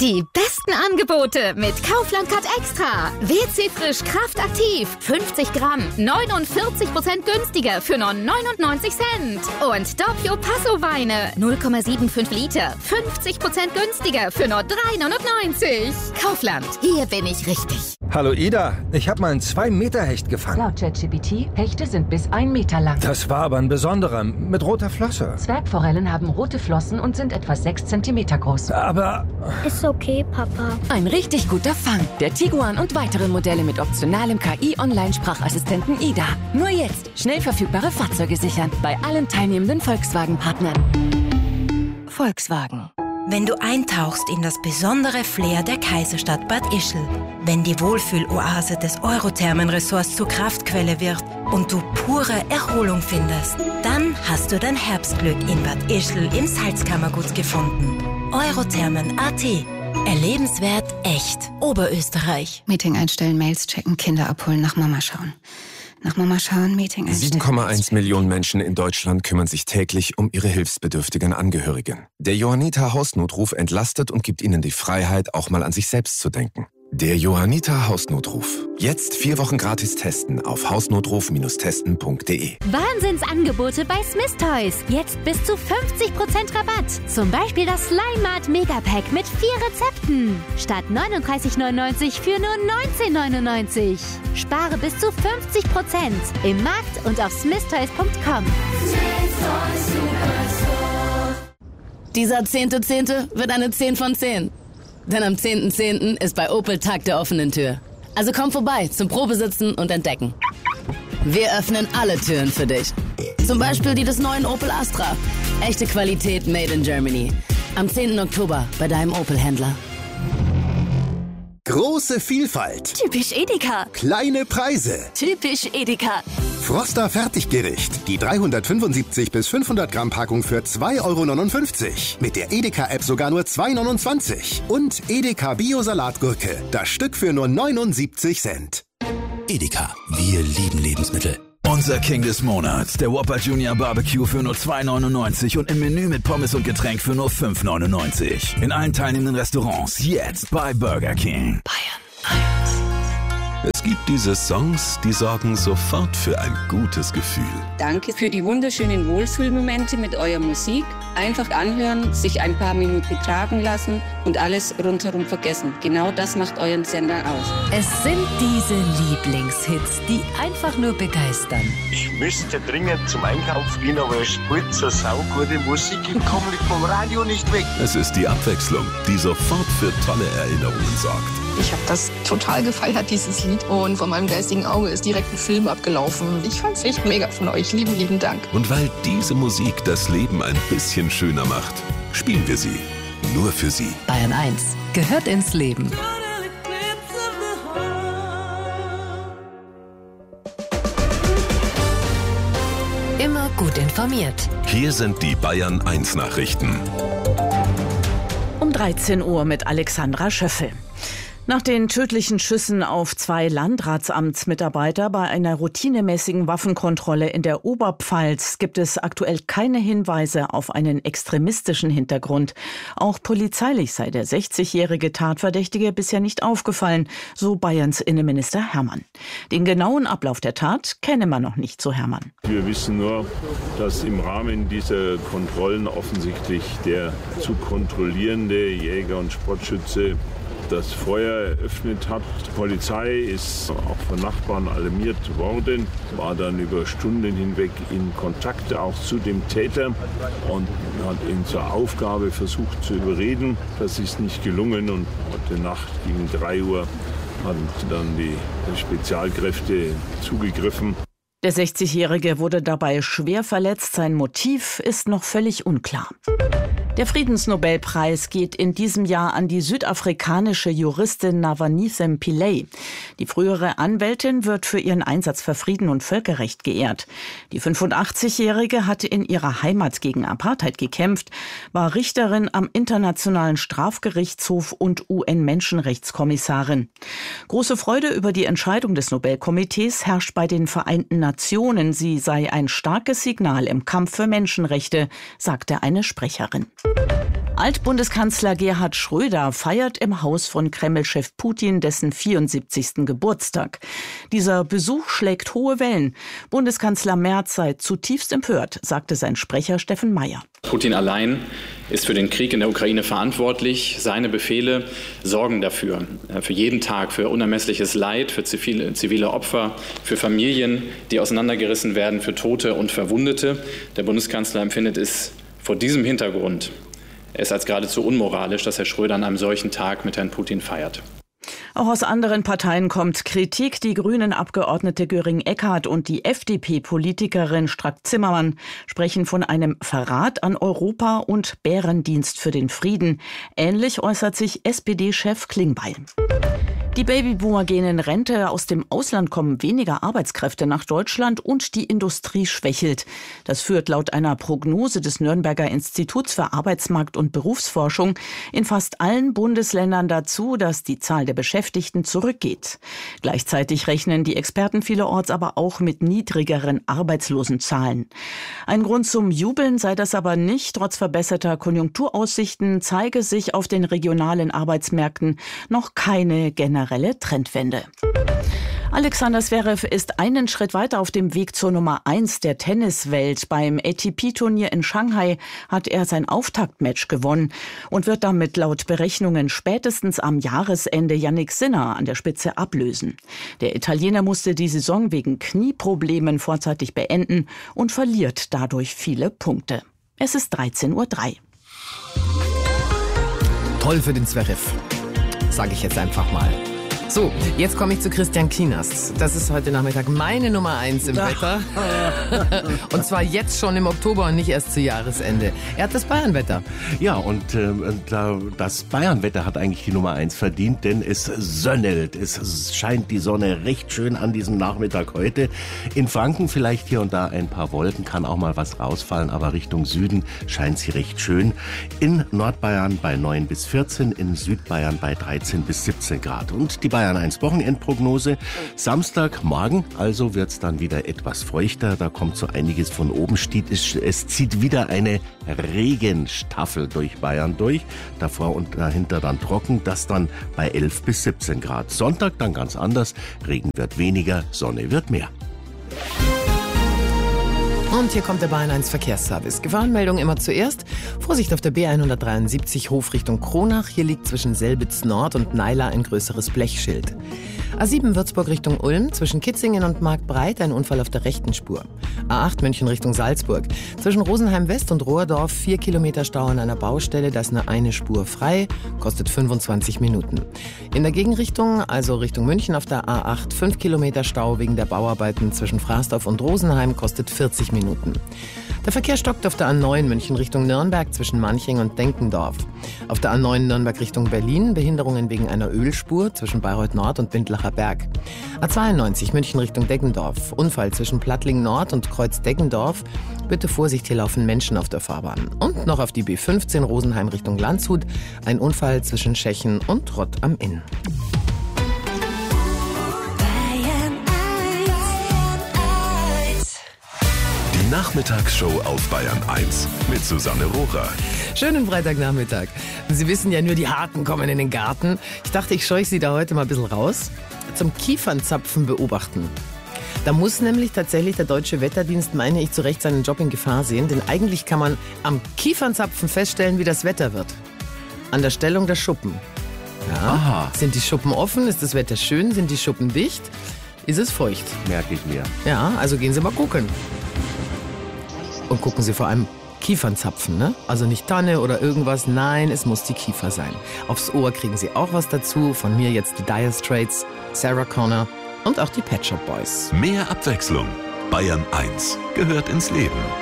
Die besten Angebote mit Kaufland Cut Extra. WC Frisch Kraftaktiv. 50 Gramm. 49% günstiger für nur 99 Cent. Und Doppio Passo Weine. 0,75 Liter. 50% günstiger für nur 3,99. Kaufland. Hier bin ich richtig. Hallo Ida, ich habe mal einen 2-Meter-Hecht gefangen. Laut ChatGPT, Hechte sind bis 1 Meter lang. Das war aber ein besonderer, mit roter Flosse. Zwergforellen haben rote Flossen und sind etwa 6 Zentimeter groß. Aber... Ist okay, Papa. Ein richtig guter Fang. Der Tiguan und weitere Modelle mit optionalem KI-Online-Sprachassistenten Ida. Nur jetzt schnell verfügbare Fahrzeuge sichern. Bei allen teilnehmenden Volkswagen-Partnern. Volkswagen. Wenn du eintauchst in das besondere Flair der Kaiserstadt Bad Ischl, wenn die Wohlfühloase des Eurothermenresorts zur Kraftquelle wird und du pure Erholung findest, dann hast du dein Herbstglück in Bad Ischl im Salzkammergut gefunden. Eurothermen.at. Erlebenswert echt. Oberösterreich. Meeting einstellen, Mails checken, Kinder abholen, nach Mama schauen. Nach Mama schauen, Meeting einstellen. 7,1 Millionen Menschen in Deutschland kümmern sich täglich um ihre hilfsbedürftigen Angehörigen. Der Johanniter Hausnotruf entlastet und gibt ihnen die Freiheit, auch mal an sich selbst zu denken. Der Johanniter Hausnotruf. Jetzt 4 Wochen gratis testen auf hausnotruf-testen.de. Wahnsinnsangebote bei Smith Toys. Jetzt bis zu 50% Rabatt. Zum Beispiel das Slime Mart Megapack mit 4 Rezepten. Statt 39,99 für nur 19,99. Spare bis zu 50% im Markt und auf smithtoys.com. Dieser 10.10. wird eine 10 von 10. Denn am 10.10. ist bei Opel Tag der offenen Tür. Also komm vorbei zum Probesitzen und Entdecken. Wir öffnen alle Türen für dich. Zum Beispiel die des neuen Opel Astra. Echte Qualität made in Germany. Am 10. Oktober bei deinem Opel-Händler. Große Vielfalt. Typisch Edeka. Kleine Preise. Typisch Edeka. Froster Fertiggericht. Die 375 bis 500 Gramm Packung für 2,59 € Mit der Edeka-App sogar nur 2,29 €. Und Edeka Bio-Salatgurke. Das Stück für nur 79 Cent. Edeka. Wir lieben Lebensmittel. Unser King des Monats, der Whopper Junior Barbecue für nur 2,99 € und im Menü mit Pommes und Getränk für nur 5,99 €. In allen teilnehmenden Restaurants jetzt bei Burger King. Bayern 1. Es gibt diese Songs, die sorgen sofort für ein gutes Gefühl. Danke für die wunderschönen Wohlfühlmomente mit eurer Musik. Einfach anhören, sich ein paar Minuten tragen lassen und alles rundherum vergessen. Genau das macht euren Sender aus. Es sind diese Lieblingshits, die einfach nur begeistern. Ich müsste dringend zum Einkauf gehen, aber es spielt so saugute Musik. Ich komme vom Radio nicht weg. Es ist die Abwechslung, die sofort für tolle Erinnerungen sorgt. Ich habe das total gefeiert, dieses Lied. Und vor meinem geistigen Auge ist direkt ein Film abgelaufen. Ich fand's echt mega von euch. Lieben, lieben Dank. Und weil diese Musik das Leben ein bisschen schöner macht, spielen wir sie. Nur für Sie. Bayern 1 gehört ins Leben. Immer gut informiert. Hier sind die Bayern 1 Nachrichten. Um 13 Uhr mit Alexandra Schöffel. Nach den tödlichen Schüssen auf 2 Landratsamtsmitarbeiter bei einer routinemäßigen Waffenkontrolle in der Oberpfalz gibt es aktuell keine Hinweise auf einen extremistischen Hintergrund. Auch polizeilich sei der 60-jährige Tatverdächtige bisher nicht aufgefallen, so Bayerns Innenminister Hermann. Den genauen Ablauf der Tat kenne man noch nicht, so Hermann. Wir wissen nur, dass im Rahmen dieser Kontrollen offensichtlich der zu kontrollierende Jäger und Sportschütze das Feuer eröffnet hat. Die Polizei ist auch von Nachbarn alarmiert worden, war dann über Stunden hinweg in Kontakt auch zu dem Täter und hat ihn zur Aufgabe versucht zu überreden. Das ist nicht gelungen und heute Nacht gegen 3 Uhr haben dann die Spezialkräfte zugegriffen. Der 60-Jährige wurde dabei schwer verletzt. Sein Motiv ist noch völlig unklar. Der Friedensnobelpreis geht in diesem Jahr an die südafrikanische Juristin Navanithem Pillay. Die frühere Anwältin wird für ihren Einsatz für Frieden und Völkerrecht geehrt. Die 85-Jährige hatte in ihrer Heimat gegen Apartheid gekämpft, war Richterin am Internationalen Strafgerichtshof und UN-Menschenrechtskommissarin. Große Freude über die Entscheidung des Nobelkomitees herrscht bei den Vereinten Nationen. Sie sei ein starkes Signal im Kampf für Menschenrechte, sagte eine Sprecherin. Altbundeskanzler Gerhard Schröder feiert im Haus von Kreml-Chef Putin dessen 74. Geburtstag. Dieser Besuch schlägt hohe Wellen. Bundeskanzler Merz sei zutiefst empört, sagte sein Sprecher Steffen Meyer. Putin allein ist für den Krieg in der Ukraine verantwortlich. Seine Befehle sorgen dafür, für jeden Tag, für unermessliches Leid, für zivile Opfer, für Familien, die auseinandergerissen werden, für Tote und Verwundete. Der Bundeskanzler empfindet es vor diesem Hintergrund als geradezu unmoralisch, dass Herr Schröder an einem solchen Tag mit Herrn Putin feiert. Auch aus anderen Parteien kommt Kritik. Die Grünen-Abgeordnete Göring-Eckardt und die FDP-Politikerin Strack-Zimmermann sprechen von einem Verrat an Europa und Bärendienst für den Frieden. Ähnlich äußert sich SPD-Chef Klingbeil. Die Babyboomer gehen in Rente, aus dem Ausland kommen weniger Arbeitskräfte nach Deutschland und die Industrie schwächelt. Das führt laut einer Prognose des Nürnberger Instituts für Arbeitsmarkt- und Berufsforschung in fast allen Bundesländern dazu, dass die Zahl der Beschäftigten zurückgeht. Gleichzeitig rechnen die Experten vielerorts aber auch mit niedrigeren Arbeitslosenzahlen. Ein Grund zum Jubeln sei das aber nicht. Trotz verbesserter Konjunkturaussichten zeige sich auf den regionalen Arbeitsmärkten noch keine generelle Trendwende. Alexander Zverev ist einen Schritt weiter auf dem Weg zur Nummer 1 der Tenniswelt. Beim ATP-Turnier in Shanghai hat er sein Auftaktmatch gewonnen und wird damit laut Berechnungen spätestens am Jahresende Jannik Sinner an der Spitze ablösen. Der Italiener musste die Saison wegen Knieproblemen vorzeitig beenden und verliert dadurch viele Punkte. Es ist 13:03 Uhr. Toll für den Zverev, sage ich jetzt einfach mal. So, jetzt komme ich zu Christian Kienast. Das ist heute Nachmittag meine Nummer 1 im Wetter. Und zwar jetzt schon im Oktober und nicht erst zu Jahresende. Er hat das Bayernwetter. Ja, und das Bayernwetter hat eigentlich die Nummer 1 verdient, denn es sönnelt. Es scheint die Sonne recht schön an diesem Nachmittag heute. In Franken vielleicht hier und da ein paar Wolken, kann auch mal was rausfallen, aber Richtung Süden scheint sie recht schön. In Nordbayern bei 9 bis 14, in Südbayern bei 13 bis 17 Grad. Und die Bayern 1 Wochenendprognose. Samstagmorgen also wird's dann wieder etwas feuchter. Da kommt so einiges von oben. Es zieht wieder eine Regenstaffel durch Bayern durch. Davor und dahinter dann trocken. Das dann bei 11 bis 17 Grad. Sonntag dann ganz anders. Regen wird weniger, Sonne wird mehr. Und hier kommt der Bayern 1 Verkehrsservice. Gefahrenmeldung immer zuerst. Vorsicht auf der B173 Hof Richtung Kronach. Hier liegt zwischen Selbitz Nord und Naila ein größeres Blechschild. A7 Würzburg Richtung Ulm. Zwischen Kitzingen und Marktbreit ein Unfall auf der rechten Spur. A8 München Richtung Salzburg. Zwischen Rosenheim West und Rohrdorf 4 Kilometer Stau an einer Baustelle. Da ist nur eine Spur frei. Kostet 25 Minuten. In der Gegenrichtung, also Richtung München auf der A8, 5 Kilometer Stau wegen der Bauarbeiten zwischen Frasdorf und Rosenheim. Kostet 40 Minuten. Der Verkehr stockt auf der A9 München Richtung Nürnberg zwischen Manching und Denkendorf. Auf der A9 Nürnberg Richtung Berlin Behinderungen wegen einer Ölspur zwischen Bayreuth Nord und Bindlacher Berg. A92 München Richtung Deggendorf. Unfall zwischen Plattling Nord und Kreuz Deggendorf. Bitte Vorsicht, hier laufen Menschen auf der Fahrbahn. Und noch auf die B15 Rosenheim Richtung Landshut. Ein Unfall zwischen Schechen und Rott am Inn. Nachmittagsshow auf Bayern 1 mit Susanne Rohrer. Schönen Freitagnachmittag. Sie wissen ja, nur die Harten kommen in den Garten. Ich dachte, ich scheuche Sie da heute mal ein bisschen raus. Zum Kiefernzapfen beobachten. Da muss nämlich tatsächlich der Deutsche Wetterdienst, meine ich, zu Recht seinen Job in Gefahr sehen. Denn eigentlich kann man am Kiefernzapfen feststellen, wie das Wetter wird. An der Stellung der Schuppen. Ja. Aha. Sind die Schuppen offen? Ist das Wetter schön? Sind die Schuppen dicht? Ist es feucht? Merke ich mir. Ja, also gehen Sie mal gucken. Und gucken Sie vor allem Kiefernzapfen, ne? Also nicht Tanne oder irgendwas, nein, es muss die Kiefer sein. Aufs Ohr kriegen Sie auch was dazu. Von mir jetzt die Dire Straits, Sarah Connor und auch die Pet Shop Boys. Mehr Abwechslung. Bayern 1 gehört ins Leben.